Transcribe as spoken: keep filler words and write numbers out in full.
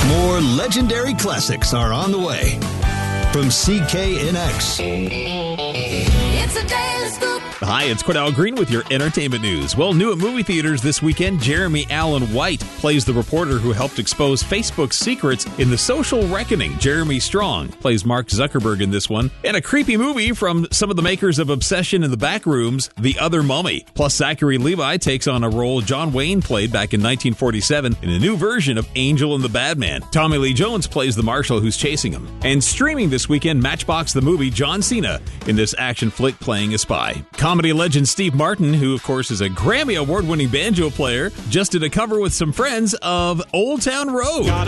More legendary classics are on the way from C K N X. It's a daily scoop. Hi, it's Cordell Green with your entertainment news. Well, new at movie theaters this weekend, Jeremy Allen White plays the reporter who helped expose Facebook's secrets in The Social Reckoning. Jeremy Strong plays Mark Zuckerberg in this one. And a creepy movie from some of the makers of Obsession in the Backrooms, The Other Mummy. Plus, Zachary Levi takes on a role John Wayne played back in nineteen forty-seven in a new version of Angel and the Badman. Tommy Lee Jones plays the marshal who's chasing him. And streaming this weekend, Matchbox the Movie, John Cena in this action flick playing a spy. Comedy legend Steve Martin, who of course is a Grammy Award-winning banjo player, just did a cover with some friends of Old Town Road.